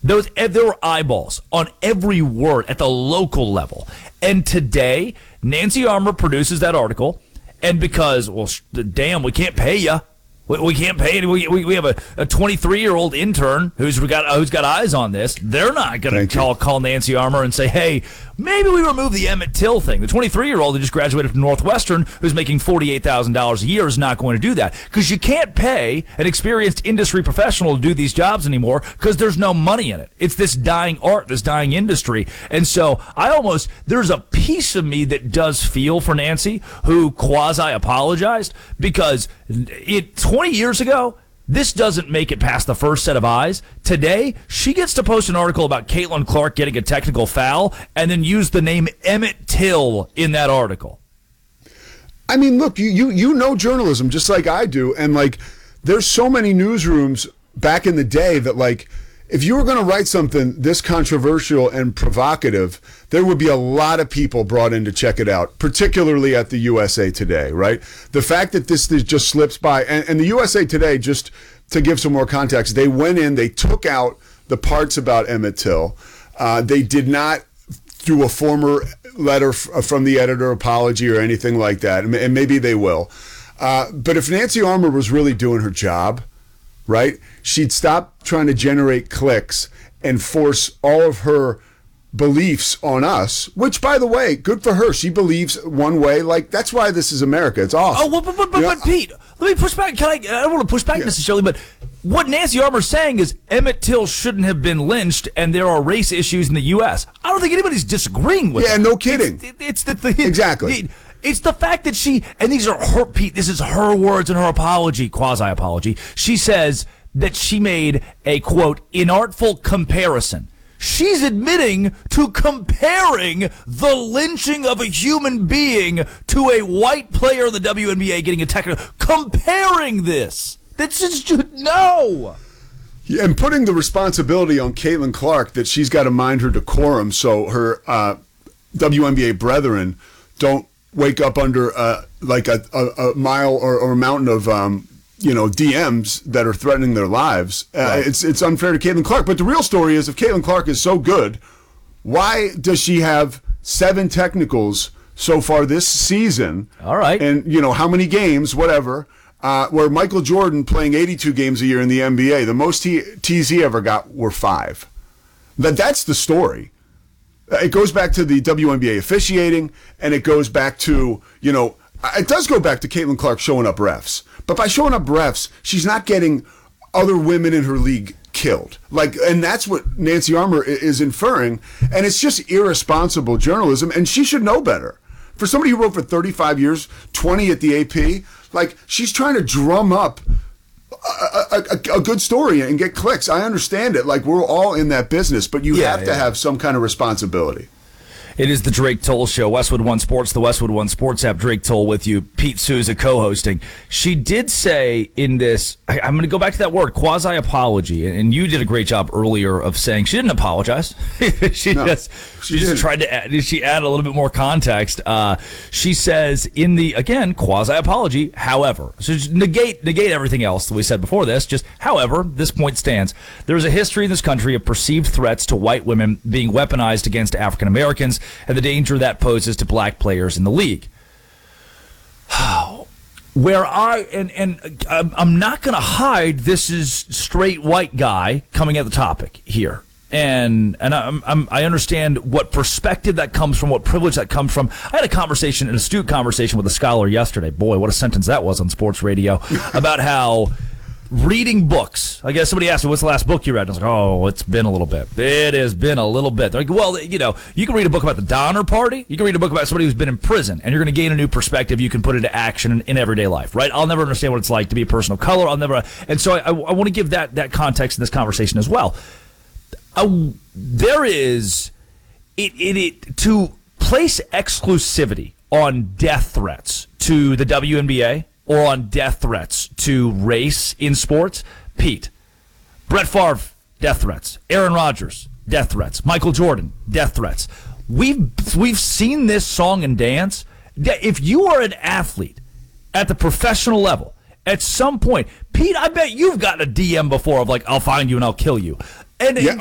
There were eyeballs on every word at the local level. And today, Nancy Armour produces that article, and because, damn, we can't pay you. We can't pay it. We have a 23-year-old intern who's got eyes on this. They're not going to call Nancy Armour and say, hey, maybe we remove the Emmett Till thing. The 23-year-old who just graduated from Northwestern who's making $48,000 a year is not going to do that, because you can't pay an experienced industry professional to do these jobs anymore because there's no money in it. It's this dying art, this dying industry. And so there's a piece of me that does feel for Nancy, who quasi-apologized, because 20 years ago, this doesn't make it past the first set of eyes. Today, she gets to post an article about Caitlin Clark getting a technical foul and then use the name Emmett Till in that article. I mean, look, you know journalism just like I do, and like there's so many newsrooms back in the day that, like, if you were going to write something this controversial and provocative, there would be a lot of people brought in to check it out, particularly at the USA Today, right? The fact that this just slips by, and the USA Today, just to give some more context, they went in, they took out the parts about Emmett Till. They did not do a former letter from the editor apology or anything like that, and maybe they will. But if Nancy Armour was really doing her job, right, she'd stop trying to generate clicks and force all of her beliefs on us, which, by the way, good for her. She believes one way. Like, that's why this is America. It's awesome. Oh, but Pete, let me push back. I don't want to push back necessarily, but what Nancy Armour's saying is Emmett Till shouldn't have been lynched, and there are race issues in the U.S. I don't think anybody's disagreeing with it. Yeah, no kidding. It's exactly. It's the fact that and these are her, Pete, this is her words in her apology, quasi-apology. She says that she made a, quote, inartful comparison. She's admitting to comparing the lynching of a human being to a white player in the WNBA getting a technical. Comparing this. That's just, no. Yeah, and putting the responsibility on Caitlin Clark that she's got to mind her decorum so her WNBA brethren don't wake up under like a mile or a mountain of DMs that are threatening their lives. Right. It's unfair to Caitlin Clark. But the real story is, if Caitlin Clark is so good, why does she have 7 technicals so far this season? All right. And how many games, whatever, where Michael Jordan playing 82 games a year in the NBA, the most T's he ever got were 5. That's the story. It goes back to the WNBA officiating, and it goes back to, it does go back to Caitlin Clark showing up refs. But by showing up refs, she's not getting other women in her league killed. And that's what Nancy Armour is inferring, and it's just irresponsible journalism, and she should know better. For somebody who wrote for 35 years, 20 at the AP, she's trying to drum up a good story and get clicks. I understand it. We're all in that business, but you have to have some kind of responsibility. It is the Drake Toll Show, Westwood One Sports, the Westwood One Sports app. Drake Toll with you, Pete Souza co-hosting. She did say in this, I'm going to go back to that word, quasi-apology, and you did a great job earlier of saying she didn't apologize. She just tried to add a little bit more context. She says in the, again, quasi-apology, however, so just negate everything else that we said before this, just however, this point stands. There is a history in this country of perceived threats to white women being weaponized against African Americans, and the danger that poses to black players in the league. Where I'm not going to hide, this is straight white guy coming at the topic here, and I understand what perspective that comes from, what privilege that comes from. I had an astute conversation with a scholar yesterday. Boy, what a sentence that was on sports radio about how reading books. I guess somebody asked me, what's the last book you read? And I was like, oh, it's been a little bit. It has been a little bit. They're like, well, you can read a book about the Donner Party. You can read a book about somebody who's been in prison, and you're going to gain a new perspective you can put into action in everyday life, right? I'll never understand what it's like to be a person of color. And so I want to give that context in this conversation as well. There is, to place exclusivity on death threats to the WNBA, or on death threats to race in sports. Pete, Brett Favre, death threats. Aaron Rodgers, death threats. Michael Jordan, death threats. We've seen this song and dance. If you are an athlete at the professional level, at some point, Pete, I bet you've gotten a DM before of I'll find you and I'll kill you. And